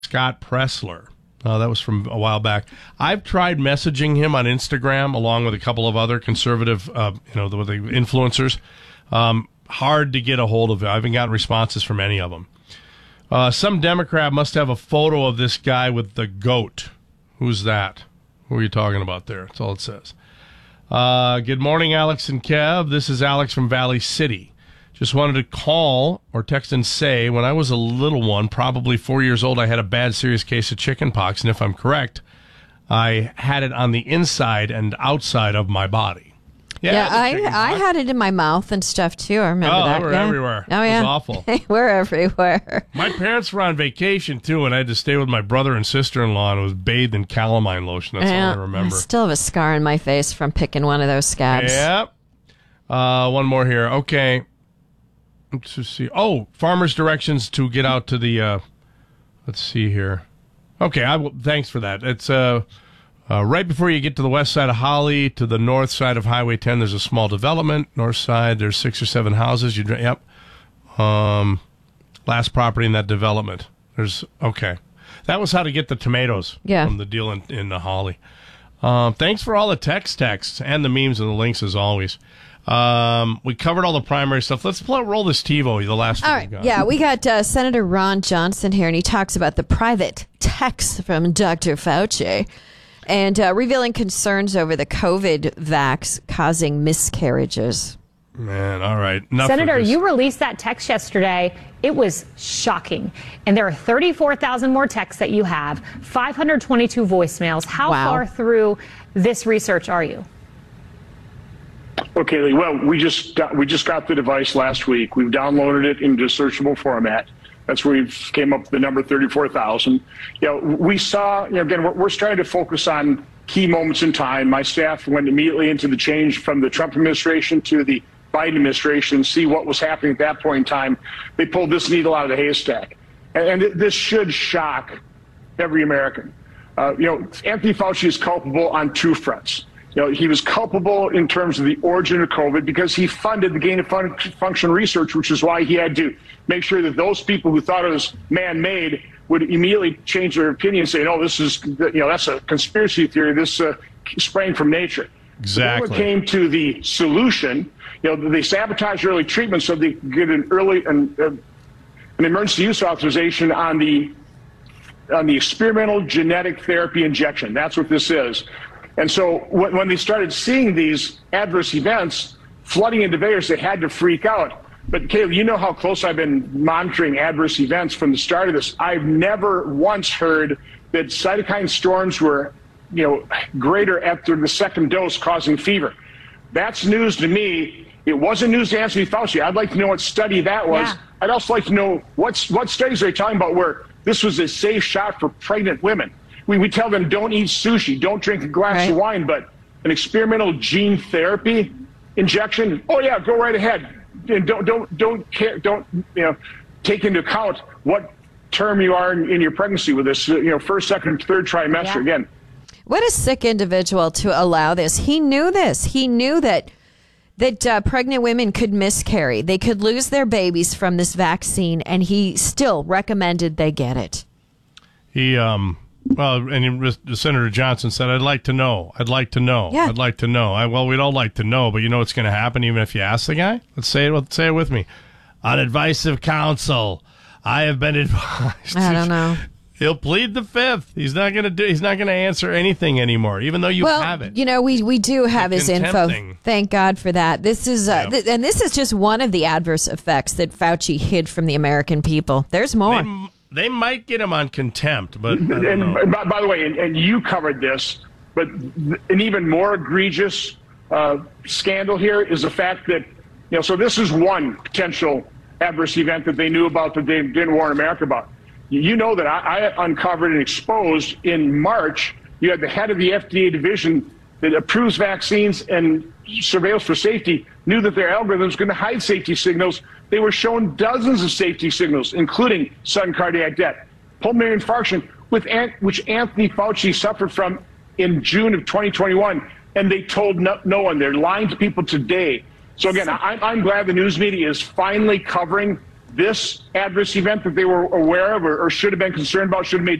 Scott Pressler. That was from a while back. I've tried messaging him on Instagram along with a couple of other conservative, the influencers. Hard to get a hold of it. I haven't gotten responses from any of them. Some Democrat must have a photo of this guy with the goat. Who's that? Who are you talking about there? That's all it says. Good morning, Alex and Kev. This is Alex from Valley City. Just wanted to call or text and say, when I was a little one, probably 4 years old, I had a bad, serious case of chicken pox. And if I'm correct, I had it on the inside and outside of my body. Yeah, I had it in my mouth and stuff, too. I remember that. They were everywhere. Oh, yeah. It was awful. They were everywhere. My parents were on vacation, too, and I had to stay with my brother and sister-in-law, and was bathed in calamine lotion. That's all I remember. I still have a scar on my face from picking one of those scabs. Yep. One more here. Okay. Let's just see. Oh, farmers' directions to get out to the, let's see here. Okay, thanks for that. It's right before you get to the west side of Holly, to the north side of Highway 10, there's a small development. North side, there's 6 or 7 houses. Yep. Last property in that development. Okay. That was how to get the tomatoes from the deal in the Holly. Thanks for all the texts and the memes and the links as always. We covered all the primary stuff. Let's roll this TiVo, the last all right. Yeah, we got Senator Ron Johnson here, and he talks about the private texts from Dr. Fauci and revealing concerns over the COVID vax causing miscarriages. Man, all right. Senator, you released that text yesterday. It was shocking. And there are 34,000 more texts that you have, 522 voicemails. How far through this research are you? Okay, Lee. Well, we just got the device last week. We've downloaded it into searchable format. That's where we came up with the number 34,000. We saw, again, we're trying to focus on key moments in time. My staff went immediately into the change from the Trump administration to the Biden administration, see what was happening at that point in time. They pulled this needle out of the haystack. And this should shock every American. Anthony Fauci is culpable on 2 fronts. He was culpable in terms of the origin of COVID because he funded the gain of function research, which is why he had to make sure that those people who thought it was man-made would immediately change their opinion, saying, "Oh, this is that's a conspiracy theory. This sprang from nature." Exactly. When it came to the solution, they sabotaged early treatment so they get an emergency use authorization on the experimental genetic therapy injection. That's what this is. And so when they started seeing these adverse events flooding into Vegas, they had to freak out. But Caleb, you know how close I've been monitoring adverse events from the start of this. I've never once heard that cytokine storms were, greater after the second dose causing fever. That's news to me. It wasn't news to Anthony Fauci. I'd like to know what study that was. Yeah. I'd also like to know what studies are they talking about where this was a safe shot for pregnant women. We tell them don't eat sushi, don't drink a glass of wine, but an experimental gene therapy injection, oh yeah, go right ahead. And don't care, take into account what term you are in your pregnancy with this, first, second, third trimester again. What a sick individual to allow this. He knew this. He knew that pregnant women could miscarry. They could lose their babies from this vaccine, and he still recommended they get it. Senator Johnson said, I'd like to know. Yeah. I'd like to know. We'd all like to know, but you know what's going to happen even if you ask the guy? Let's say it with me. On advice of counsel, I have been advised. I don't know. He'll plead the fifth. He's not going to answer anything anymore, even though you have it. We do have his info. Thank God for that. This is and this is just one of the adverse effects that Fauci hid from the American people. There's more. They might get him on contempt, but by the way, and you covered this, but an even more egregious scandal here is the fact that so this is one potential adverse event that they knew about that they didn't warn America about. You know that I uncovered and exposed in March. You had the head of the FDA division that approves vaccines and surveils for safety knew that their algorithm was going to hide safety signals. They were shown dozens of safety signals, including sudden cardiac death, pulmonary infarction, which Anthony Fauci suffered from in June of 2021, and they told no one. They're lying to people today. So again, I'm glad the news media is finally covering this adverse event that they were aware of or should have been concerned about, should have made